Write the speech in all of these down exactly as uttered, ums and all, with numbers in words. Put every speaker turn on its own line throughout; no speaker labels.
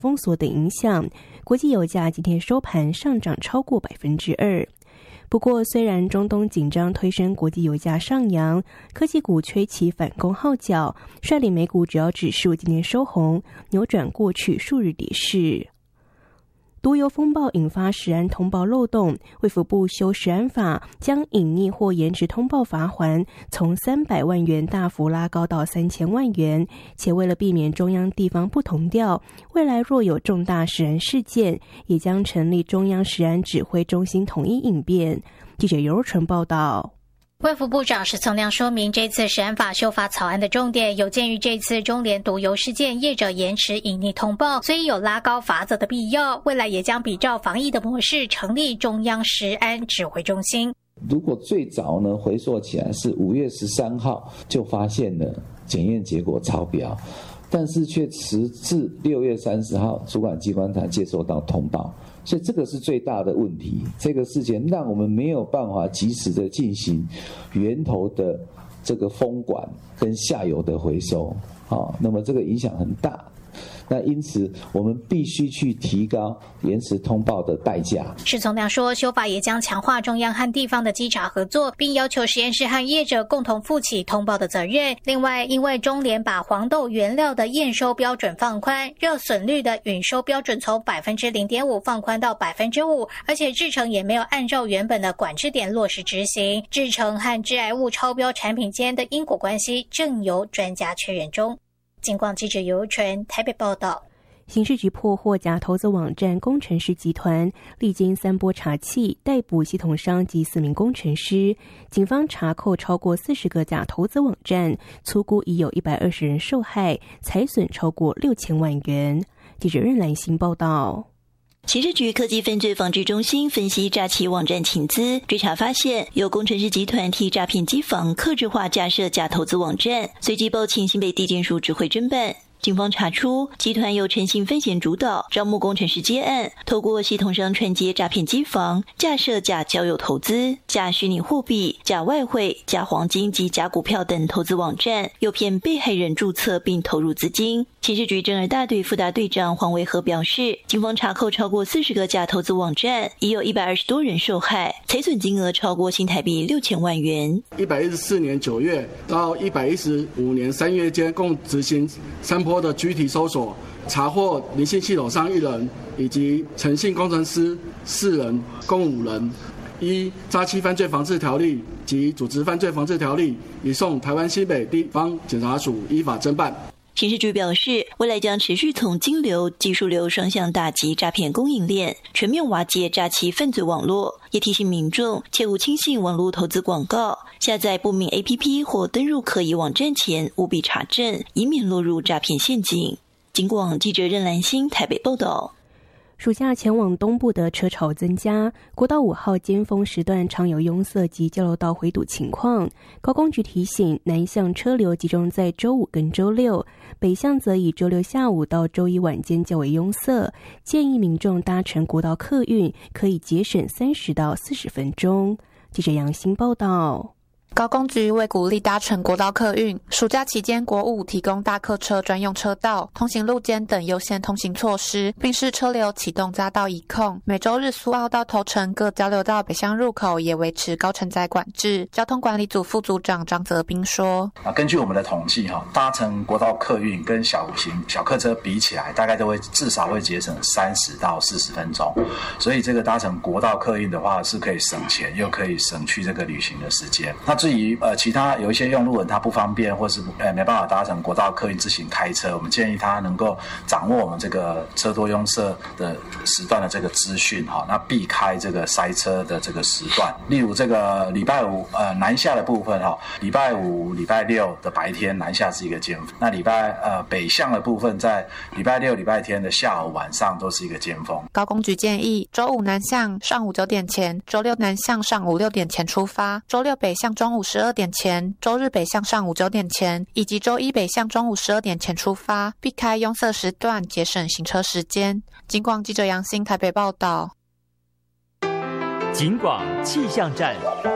封锁等影响，国际油价今天收盘上涨超过百分之二。不过，虽然中东紧张推升国际油价上扬，科技股吹起反攻号角，率领美股主要指数今天收红，扭转过去数日跌势。毒油风暴引发食安通报漏洞，卫福部修食安法，将隐匿或延迟通报罚锾从三百万元大幅拉高到三千万元，且为了避免中央地方不同调，未来若有重大食安事件，也将成立中央食安指挥中心统一应变。记者尤若纯报道。
卫福部长石从亮说明，这次食安法修法草案的重点有鉴于这次中联毒油事件业者延迟隐匿通报，所以有拉高罚则的必要，未来也将比照防疫的模式成立中央食安指挥中心。
如果最早呢回溯起来是五月十三号就发现了检验结果超标，但是却迟至六月三十号主管机关才接收到通报，所以这个是最大的问题。这个事件让我们没有办法及时的进行源头的这个封管跟下游的回收，好，那么这个影响很大。那因此我们必须去提高延迟通报的代价。
石从亮说，修法也将强化中央和地方的稽查合作，并要求实验室和业者共同负起通报的责任。另外，因为中联把黄豆原料的验收标准放宽，热损率的允收标准从 百分之零点五 放宽到 百分之五， 而且制程也没有按照原本的管制点落实执行，制程和致癌物超标产品间的因果关系正由专家确认中。警广记者尤纯台北报道。
刑事局破获假投资网站工程师集团，历经三波查缉，逮捕系统商及四名工程师。警方查扣超过四十个假投资网站，粗估已有一百二十人受害，财损超过六千万元。记者任兰心报道。
刑事局科技犯罪防治中心分析诈欺网站情资，追查发现有工程师集团替诈骗机房客制化架设假投资网站，随即报请新北地检署指挥侦办。警方查出，集团由陈姓分贤主导，招募工程师接案，透过系统商串接诈骗机房，架设假交友投资、假虚拟货币、假外汇、假黄金及假股票等投资网站，诱骗被害人注册并投入资金。刑事局侦二大队副大队长黄维和表示，警方查扣超过四十个假投资网站，已有一百二十多人受害，财损金额超过新台币六千万元。
一百一十四年九月到一百一十五年三月间，共执行三波的具体搜索，查获林姓系统商一人以及陈姓工程师四人，共五人。依诈欺犯罪防治条例及组织犯罪防治条例，移送台湾新北地方检察署依法侦办。
刑事局表示，未来将持续从金流、技术流双向打击诈骗供应链，全面瓦解诈欺犯罪网络。也提醒民众切勿轻信网络投资广告，下载不明 A P P 或登入可疑网站前务必查证，以免落入诈骗陷阱。警广记者任兰心台北报道。
暑假前往东部的车潮增加，国道五号尖峰时段常有拥塞及交流道回堵情况。高工局提醒，南向车流集中在周五跟周六，北向则以周六下午到周一晚间较为拥塞，建议民众搭乘国道客运可以节省三十到四十分钟。记者杨欣报道。
高工局为鼓励搭乘国道客运，暑假期间国五提供大客车专用车道、通行路肩等优先通行措施，并视车流启动匝道一控。每周日苏澳到头城各交流道北向入口也维持高承载管制。交通管理组副组长张泽斌说：
啊，根据我们的统计哈，搭乘国道客运跟小型小客车比起来，大概都会至少会节省三十到四十分钟。所以这个搭乘国道客运的话，是可以省钱，又可以省去这个旅行的时间。那至于呃其他有一些用路人他不方便，或是呃没办法搭乘国道客运自行开车，我们建议他能够掌握我们这个车多拥塞的时段的这个资讯哈，那避开这个塞车的这个时段。例如这个礼拜五呃南下的部分哈，礼拜五、礼拜六的白天南下是一个尖峰，那礼拜呃北向的部分在礼拜六、礼拜天的下午、晚上都是一个尖峰。
高工局建议，周五南向上午九点前，周六南向上午六点前出发，周六北向中午十二点前，周日北向上午九点前，以及周一北向中午十二点前出发，避开拥塞时段，节省行车时间。警广记者杨欣台北报道。
警广气象站。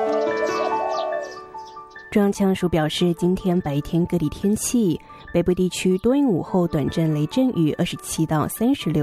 中央气象署表示，今天白天各地天气，北部地区多云午后短暂雷阵雨，二十七到三十六